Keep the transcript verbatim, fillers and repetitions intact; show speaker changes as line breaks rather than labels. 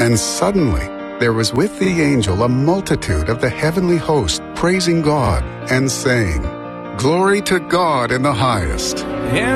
And suddenly there was with the angel a multitude of the heavenly host praising God and saying, "Glory to God in the highest,